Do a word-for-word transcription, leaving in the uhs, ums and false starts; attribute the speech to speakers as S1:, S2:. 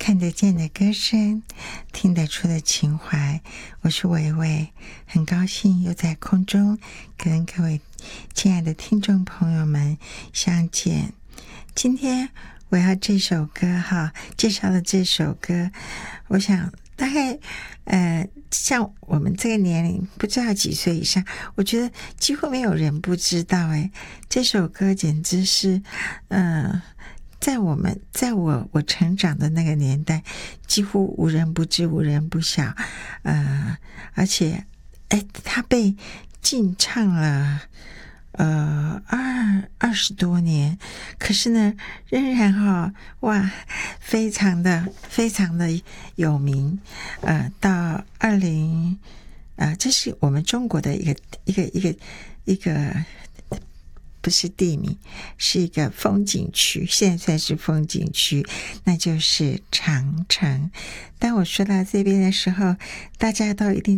S1: 看得见的歌声，听得出的情怀。我是伟伟，很高兴又在空中跟各位亲爱的听众朋友们相见。今天我要这首歌哈，介绍的这首歌，我想大概呃，像我们这个年龄，不知道几岁以上，我觉得几乎没有人不知道。诶，这首歌简直是呃在我们在我我成长的那个年代，几乎无人不知，无人不晓。呃，而且，哎，他被禁唱了，呃，二二十多年，可是呢，仍然哈、哦，哇，非常的非常的有名。呃，到二零，呃，这是我们中国的一个一个一个一个。不是地名，是一个风景区，现在算是风景区，那就是长城。当我说到这边的时候，大家都一定